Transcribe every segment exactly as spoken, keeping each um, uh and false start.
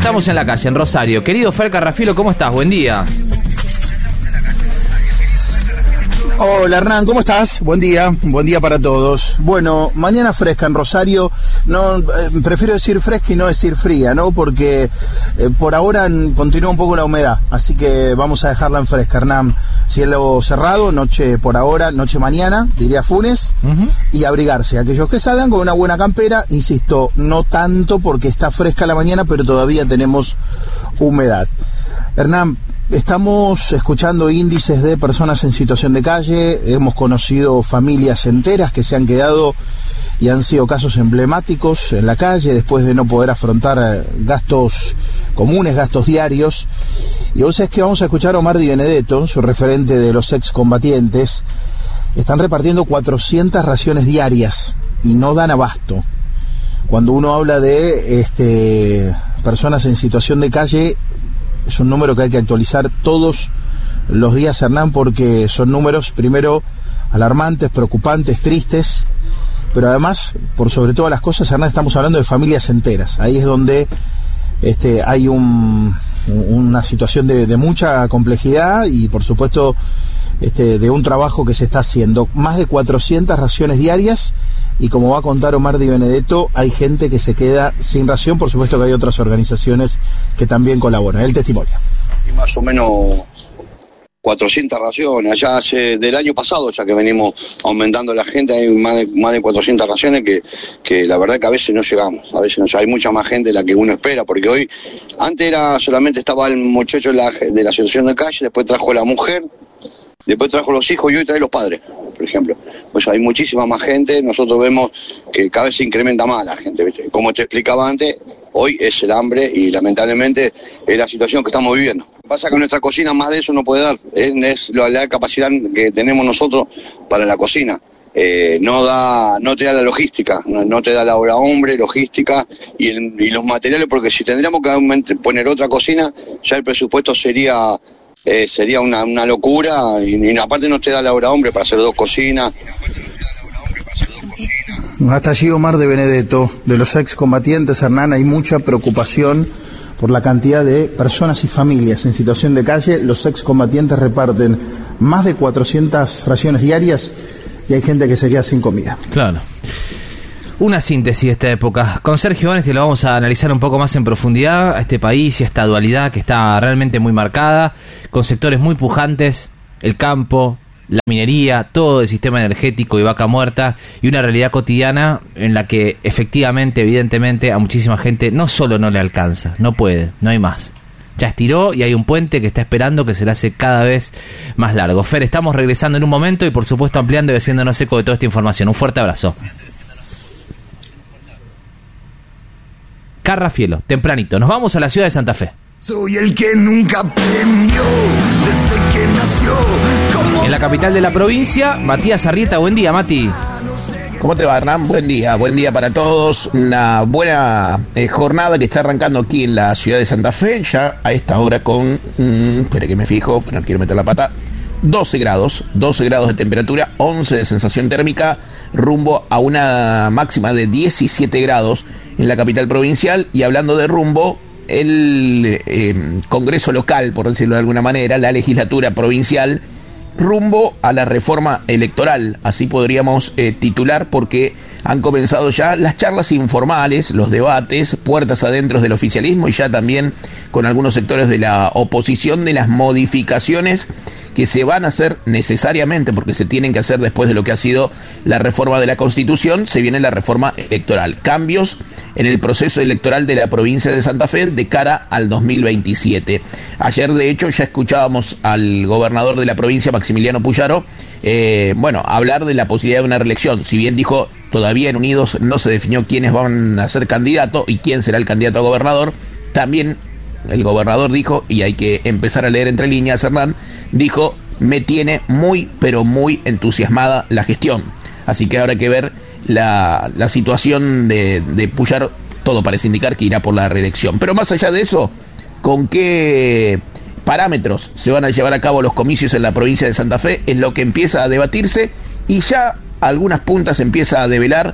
estamos en la calle, en Rosario. Querido Fer Carrafielo, ¿cómo estás? Buen día. Hola Hernán, ¿cómo estás? Buen día, buen día para todos. Bueno, mañana fresca en Rosario, no, eh, prefiero decir fresca y no decir fría, ¿no? Porque eh, por ahora continúa un poco la humedad, así que vamos a dejarla en fresca, Hernán. Cielo cerrado, noche por ahora, noche mañana, diría Funes, uh-huh. Y abrigarse. Aquellos que salgan con una buena campera, insisto, no tanto porque está fresca la mañana, pero todavía tenemos humedad. Hernán, estamos escuchando índices de personas en situación de calle, hemos conocido familias enteras que se han quedado y han sido casos emblemáticos en la calle después de no poder afrontar gastos comunes, gastos diarios. Y vos sabés que vamos a escuchar a Omar Di Benedetto, su referente de los excombatientes. Están repartiendo cuatrocientas raciones diarias y no dan abasto. Cuando uno habla de este, personas en situación de calle, es un número que hay que actualizar todos los días, Hernán, porque son números, primero, alarmantes, preocupantes, tristes, pero además, por sobre todas las cosas, Hernán, estamos hablando de familias enteras. Ahí es donde este, hay un, una situación de, de mucha complejidad y, por supuesto, este, de un trabajo que se está haciendo. Más de cuatrocientas raciones diarias y, como va a contar Omar Di Benedetto, hay gente que se queda sin ración. Por supuesto que hay otras organizaciones que también colaboran. El testimonio. Y más o menos cuatrocientas raciones, allá hace del año pasado ya que venimos aumentando la gente, hay más de, más de cuatrocientas raciones que, que la verdad que a veces no llegamos, a veces no, hay mucha más gente de la que uno espera, porque hoy, antes era solamente estaba el muchacho de la, de la situación de calle, después trajo la mujer, después trajo los hijos y hoy trae los padres, por ejemplo. Pues hay muchísima más gente, nosotros vemos que cada vez se incrementa más la gente, ¿viste? Como te explicaba antes, hoy es el hambre y lamentablemente es la situación que estamos viviendo. Pasa que nuestra cocina más de eso no puede dar, es, es la, la capacidad que tenemos nosotros para la cocina. Eh, no da, no te da la logística, no, no te da la obra hombre, logística y, el, y los materiales, porque si tendríamos que poner otra cocina, ya el presupuesto sería eh, sería una, una locura y, y aparte no te da la obra hombre para hacer dos cocinas. Hasta allí Omar Di Benedetto, de los excombatientes, Hernán, hay mucha preocupación por la cantidad de personas y familias en situación de calle. Los excombatientes reparten más de cuatrocientas raciones diarias y hay gente que se queda sin comida. Claro. Una síntesis de esta época. Con Sergio Báñez lo vamos a analizar un poco más en profundidad a este país y a esta dualidad que está realmente muy marcada, con sectores muy pujantes, el campo, la minería, todo el sistema energético y vaca muerta, y una realidad cotidiana en la que efectivamente, evidentemente, a muchísima gente no solo no le alcanza, no puede, no hay más. Ya estiró y hay un puente que está esperando que se le hace cada vez más largo. Fer, estamos regresando en un momento y por supuesto ampliando y haciéndonos eco de toda esta información. Un fuerte abrazo. Carrafielo, tempranito. Nos vamos a la ciudad de Santa Fe. Soy el que nunca aprendió desde que nació. Como... En la capital de la provincia, Matías Arrieta. Buen día, Mati. ¿Cómo te va, Hernán? Buen día, buen día para todos. Una buena eh, jornada que está arrancando aquí en la ciudad de Santa Fe, ya a esta hora con, mmm, espere que me fijo, no quiero meter la pata, doce grados, doce grados de temperatura, once de sensación térmica, rumbo a una máxima de diecisiete grados en la capital provincial. Y hablando de rumbo, el eh, Congreso local, por decirlo de alguna manera, la legislatura provincial, rumbo a la reforma electoral, así podríamos eh, titular, porque han comenzado ya las charlas informales, los debates, puertas adentro del oficialismo y ya también con algunos sectores de la oposición, de las modificaciones que se van a hacer necesariamente, porque se tienen que hacer después de lo que ha sido la reforma de la Constitución. Se viene la reforma electoral, cambios en el proceso electoral de la provincia de Santa Fe de cara al dos mil veintisiete. Ayer, de hecho, ya escuchábamos al gobernador de la provincia, Maximiliano Puyaro, eh, bueno, hablar de la posibilidad de una reelección. Si bien dijo, todavía en Unidos no se definió quiénes van a ser candidatos y quién será el candidato a gobernador, también el gobernador dijo, y hay que empezar a leer entre líneas, Hernán, dijo, me tiene muy, pero muy entusiasmada la gestión. Así que habrá que ver la, la situación de, de Puyaro. Todo parece indicar que irá por la reelección. Pero más allá de eso, ¿con qué parámetros se van a llevar a cabo los comicios en la provincia de Santa Fe? Es lo que empieza a debatirse y ya algunas puntas empieza a develar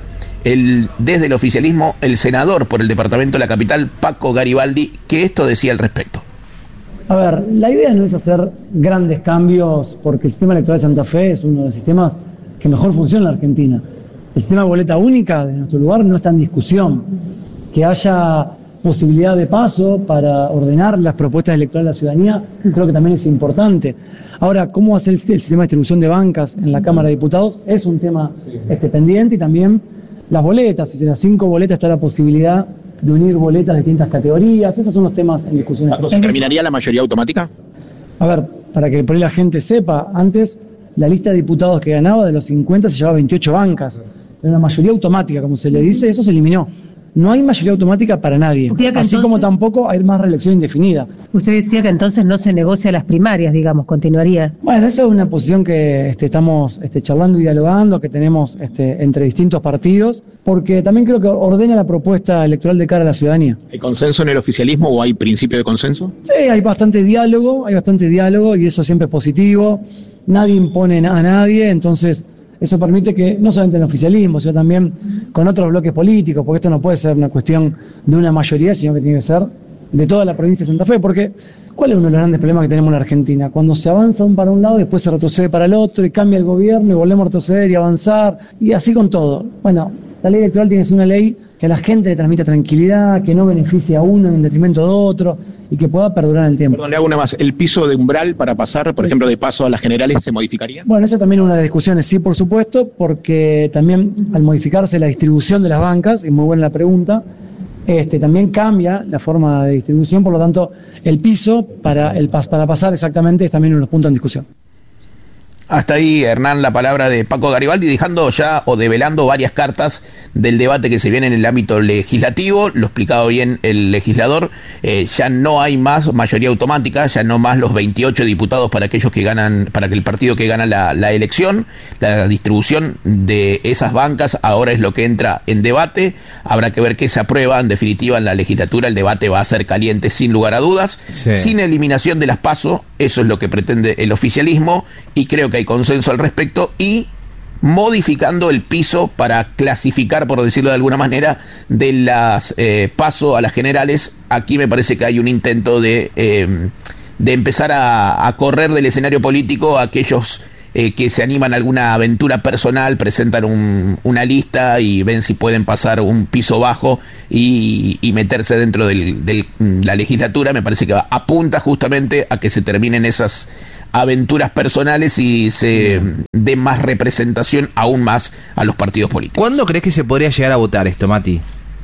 el, desde el oficialismo, el senador por el departamento de la capital, Paco Garibaldi, que esto decía al respecto. A ver, la idea no es hacer grandes cambios porque el sistema electoral de Santa Fe es uno de los sistemas que mejor funciona en la Argentina. El sistema de boleta única de nuestro lugar no está en discusión. Que haya posibilidad de paso para ordenar las propuestas electorales de la ciudadanía, creo que también es importante. Ahora, ¿cómo hacer el sistema de distribución de bancas en la Cámara de Diputados? Es un tema este, pendiente, y también las boletas. Si en las cinco boletas está la posibilidad de unir boletas de distintas categorías. Esos son los temas en discusión. ¿Se terminaría la mayoría automática? A ver, para que por ahí la gente sepa, antes la lista de diputados que ganaba de los cincuenta se llevaba veintiocho bancas. Era una mayoría automática, como se le dice, eso se eliminó. No hay mayoría automática para nadie, así entonces, como tampoco hay más reelección indefinida. Usted decía que entonces no se negocia las primarias, digamos, continuaría. Bueno, esa es una posición que este, estamos este, charlando y dialogando, que tenemos este, entre distintos partidos, porque también creo que ordena la propuesta electoral de cara a la ciudadanía. ¿Hay consenso en el oficialismo o hay principio de consenso? Sí, hay bastante diálogo, hay bastante diálogo y eso siempre es positivo. Nadie impone nada a nadie, entonces eso permite que, no solamente en el oficialismo, sino también con otros bloques políticos, porque esto no puede ser una cuestión de una mayoría, sino que tiene que ser de toda la provincia de Santa Fe, porque ¿cuál es uno de los grandes problemas que tenemos en la Argentina? Cuando se avanza un para un lado, después se retrocede para el otro, y cambia el gobierno, y volvemos a retroceder y avanzar, y así con todo. Bueno, la ley electoral tiene que ser una ley que a la gente le transmita tranquilidad, que no beneficie a uno en detrimento de otro, y que pueda perdurar en el tiempo. Perdón, le hago una más. ¿El piso de umbral para pasar, por ejemplo, de paso a las generales, se modificaría? Bueno, esa también es una de las discusiones, sí, por supuesto, porque también al modificarse la distribución de las bancas, es muy buena la pregunta, este, también cambia la forma de distribución, por lo tanto, el piso para, el, para pasar exactamente es también uno de los puntos en discusión. Hasta ahí, Hernán, la palabra de Paco Garibaldi, dejando ya o develando varias cartas del debate que se viene en el ámbito legislativo. Lo explicaba bien el legislador, eh, ya no hay más mayoría automática, ya no más los veintiocho diputados para aquellos que ganan, para que el partido que gana la, la elección. La distribución de esas bancas ahora es lo que entra en debate. Habrá que ver qué se aprueba. En definitiva, en la legislatura el debate va a ser caliente sin lugar a dudas, sí. Sin eliminación de las PASO. Eso es lo que pretende el oficialismo y creo que hay consenso al respecto, y modificando el piso para clasificar, por decirlo de alguna manera, de las eh, PASO a las generales. Aquí me parece que hay un intento de, eh, de empezar a, a correr del escenario político a aquellos eh, que se animan a alguna aventura personal, presentan un, una lista y ven si pueden pasar un piso bajo y, y meterse dentro de del, la legislatura. Me parece que apunta justamente a que se terminen esas aventuras personales y se dé más representación aún más a los partidos políticos. ¿Cuándo crees que se podría llegar a votar esto, Mati?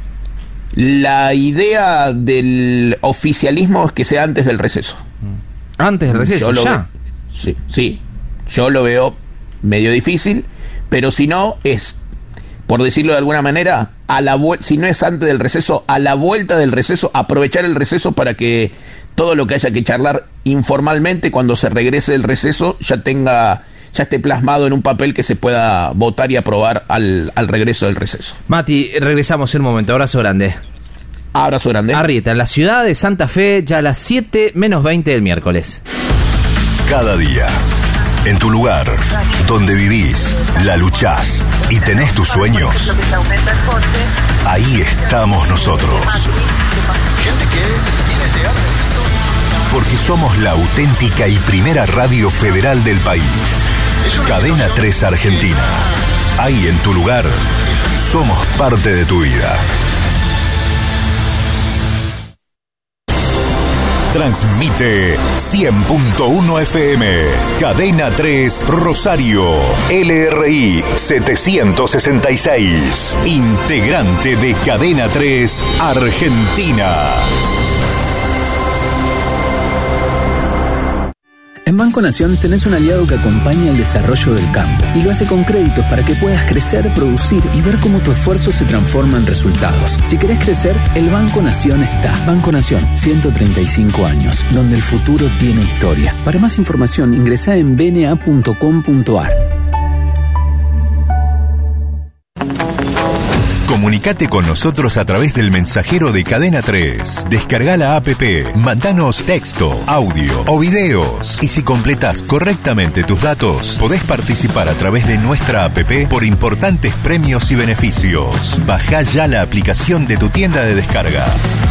La idea del oficialismo es que sea antes del receso. ¿Antes del receso? Yo ¿Ya? Veo, sí, sí. Yo lo veo medio difícil, pero si no, es, por decirlo de alguna manera, a la vu- si no es antes del receso, a la vuelta del receso, aprovechar el receso para que todo lo que haya que charlar informalmente, cuando se regrese del receso, ya tenga, ya esté plasmado en un papel que se pueda votar y aprobar al, al regreso del receso. Mati, regresamos en un momento. Abrazo grande. Abrazo grande. Arrieta, en la ciudad de Santa Fe, ya a las siete menos veinte del miércoles. Cada día, en tu lugar, donde vivís, la luchás y tenés tus sueños, ahí estamos nosotros. Porque somos la auténtica y primera radio federal del país. Cadena tres Argentina. Ahí en tu lugar, somos parte de tu vida. Transmite cien punto uno F M, Cadena tres Rosario, L R I setecientos sesenta y seis, integrante de Cadena tres Argentina. En Banco Nación tenés un aliado que acompaña el desarrollo del campo y lo hace con créditos para que puedas crecer, producir y ver cómo tu esfuerzo se transforma en resultados. Si querés crecer, el Banco Nación está. Banco Nación, ciento treinta y cinco años, donde el futuro tiene historia. Para más información, ingresá en b n a punto com punto a r. Comunicate con nosotros a través del mensajero de Cadena tres. Descarga la app, mandanos texto, audio o videos. Y si completás correctamente tus datos, podés participar a través de nuestra app por importantes premios y beneficios. Bajá ya la aplicación de tu tienda de descargas.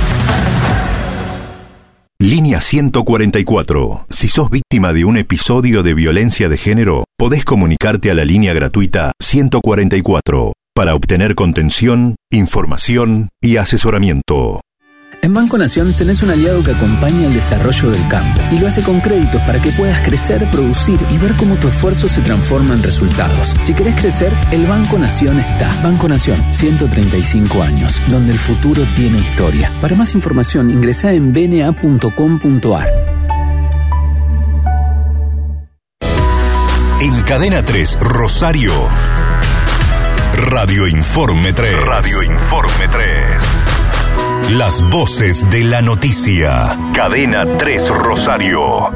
Línea ciento cuarenta y cuatro. Si sos víctima de un episodio de violencia de género, podés comunicarte a la línea gratuita ciento cuarenta y cuatro para obtener contención, información y asesoramiento. En Banco Nación tenés un aliado que acompaña el desarrollo del campo y lo hace con créditos para que puedas crecer, producir y ver cómo tu esfuerzo se transforma en resultados. Si querés crecer, el Banco Nación está. Banco Nación, ciento treinta y cinco años, donde el futuro tiene historia. Para más información, ingresá en b n a punto com punto a r. En Cadena tres Rosario, Radio Informe tres. Radio Informe tres. Las voces de la noticia. Cadena tres Rosario.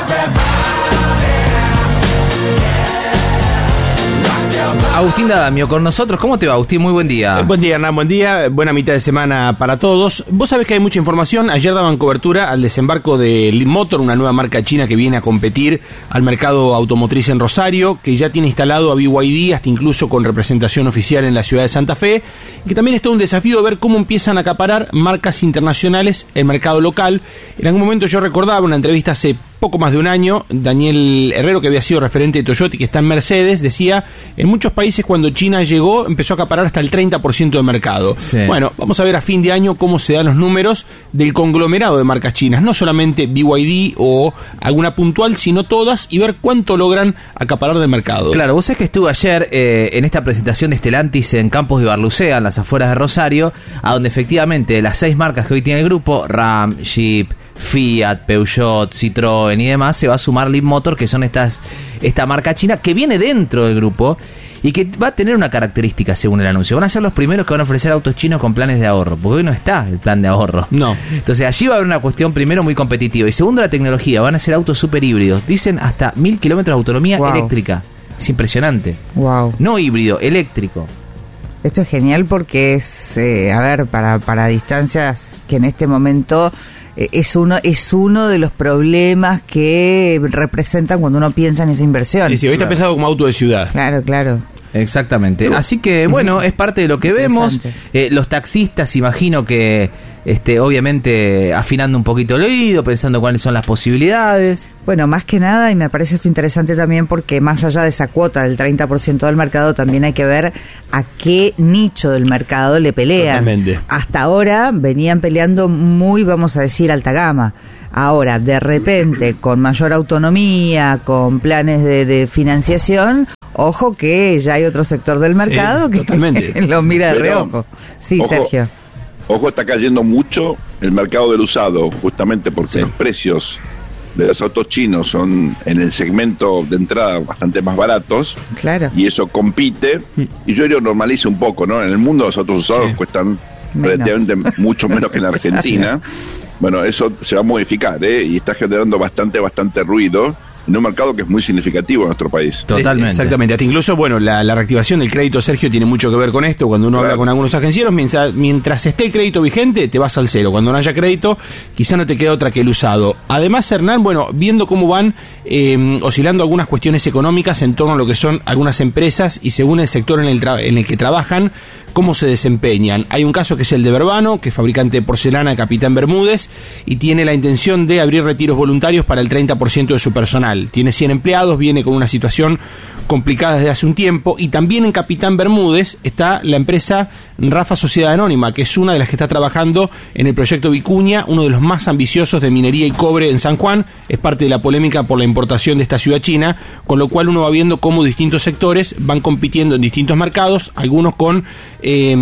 Agustín D'Adamio con nosotros. ¿Cómo te va, Agustín? Muy buen día. Eh, buen día, Hernán. Buen día. Buena mitad de semana para todos. Vos sabés que hay mucha información. Ayer daban cobertura al desembarco de Leapmotor, una nueva marca china que viene a competir al mercado automotriz en Rosario, que ya tiene instalado a B Y D, hasta incluso con representación oficial en la ciudad de Santa Fe, y que también es todo un desafío ver cómo empiezan a acaparar marcas internacionales en el mercado local. En algún momento yo recordaba una entrevista hace poco más de un año, Daniel Herrero, que había sido referente de Toyota y que está en Mercedes, decía, en muchos países cuando China llegó empezó a acaparar hasta el treinta por ciento del mercado. Sí. Bueno, vamos a ver a fin de año cómo se dan los números del conglomerado de marcas chinas, no solamente B Y D o alguna puntual, sino todas, y ver cuánto logran acaparar del mercado. Claro, vos sabés que estuve ayer eh, en esta presentación de Stellantis en Campos de Barlucea, en las afueras de Rosario, a donde efectivamente las seis marcas que hoy tiene el grupo, Ram, Jeep, Fiat, Peugeot, Citroën y demás, se va a sumar Leapmotor, que son estas esta marca china que viene dentro del grupo y que va a tener una característica según el anuncio. Van a ser los primeros que van a ofrecer autos chinos con planes de ahorro, porque hoy no está el plan de ahorro. No. Entonces allí va a haber una cuestión, primero, muy competitiva, y segundo, la tecnología. Van a ser autos super híbridos, dicen hasta mil kilómetros de autonomía. Wow. Eléctrica. Es impresionante. Wow. No híbrido, eléctrico. Esto es genial porque es, eh, a ver, para, para distancias que en este momento eh, es uno es uno de los problemas que representan cuando uno piensa en esa inversión. Sí, sí, hoy está claro. pensado como auto de ciudad. Claro, claro. Exactamente. Así que, bueno, es parte de lo que vemos. Eh, los taxistas, imagino que, este, obviamente, afinando un poquito el oído, pensando cuáles son las posibilidades. Bueno, más que nada, y me parece esto interesante también porque más allá de esa cuota del treinta por ciento del mercado, también hay que ver a qué nicho del mercado le pelean. Totalmente. Hasta ahora venían peleando muy, vamos a decir, alta gama. Ahora, de repente, con mayor autonomía, con planes de, de financiación, ojo que ya hay otro sector del mercado sí, que totalmente. Lo mira de Pero, reojo. Sí, ojo, Sergio. Ojo, está cayendo mucho el mercado del usado, justamente porque sí. los precios de los autos chinos son en el segmento de entrada bastante más baratos. Claro. Y eso compite, y yo lo normalizo un poco, ¿no? En el mundo los autos usados sí. cuestan menos. relativamente mucho menos que en la Argentina. Bueno, eso se va a modificar, ¿eh? Y está generando bastante, bastante ruido en un mercado que es muy significativo en nuestro país. Totalmente. Exactamente. Hasta incluso, bueno, la, la reactivación del crédito, Sergio, tiene mucho que ver con esto. Cuando uno claro. habla con algunos agencieros, mientras, mientras esté el crédito vigente, te vas al cero. Cuando no haya crédito, quizá no te queda otra que el usado. Además, Hernán, bueno, viendo cómo van eh, oscilando algunas cuestiones económicas en torno a lo que son algunas empresas y según el sector en el, tra- en el que trabajan, cómo se desempeñan. Hay un caso que es el de Verbano, que es fabricante de porcelana Capitán Bermúdez, y tiene la intención de abrir retiros voluntarios para el treinta por ciento de su personal. Tiene cien empleados, viene con una situación complicada desde hace un tiempo, y también en Capitán Bermúdez está la empresa Rafa Sociedad Anónima, que es una de las que está trabajando en el proyecto Vicuña, uno de los más ambiciosos de minería y cobre en San Juan. Es parte de la polémica por la importación de esta ciudad china, con lo cual uno va viendo cómo distintos sectores van compitiendo en distintos mercados, algunos con eh,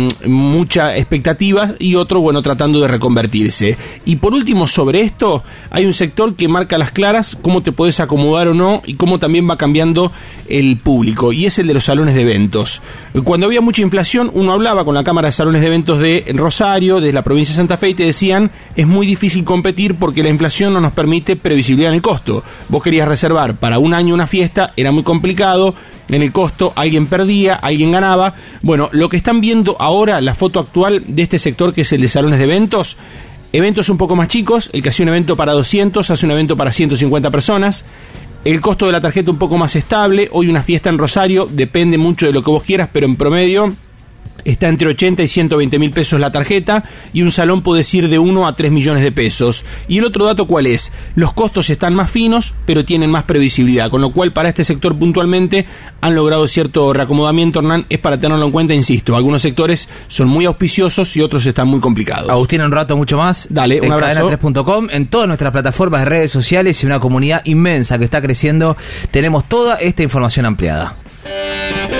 muchas expectativas y otros, bueno, tratando de reconvertirse. Y por último, sobre esto, hay un sector que marca las claras cómo te puede podés acomodar o no y cómo también va cambiando el público, y es el de los salones de eventos. Cuando había mucha inflación, uno hablaba con la Cámara de Salones de Eventos de Rosario, de la provincia de Santa Fe, y te decían, es muy difícil competir porque la inflación no nos permite previsibilidad en el costo. Vos querías reservar para un año una fiesta, era muy complicado, en el costo alguien perdía, alguien ganaba. Bueno, lo que están viendo ahora, la foto actual de este sector, que es el de salones de eventos, eventos un poco más chicos, el que hace un evento para doscientos, hace un evento para ciento cincuenta personas, el costo de la tarjeta un poco más estable. Hoy una fiesta en Rosario, depende mucho de lo que vos quieras, pero en promedio está entre ochenta y ciento veinte mil pesos la tarjeta, y un salón puede ir de uno a tres millones de pesos. Y el otro dato, ¿cuál es? Los costos están más finos, pero tienen más previsibilidad, con lo cual para este sector puntualmente han logrado cierto reacomodamiento, Hernán. Es para tenerlo en cuenta, insisto, algunos sectores son muy auspiciosos y otros están muy complicados. Agustín, un rato mucho más. Dale, un en abrazo. cadena tres punto com, en todas nuestras plataformas de redes sociales y una comunidad inmensa que está creciendo. Tenemos toda esta información ampliada.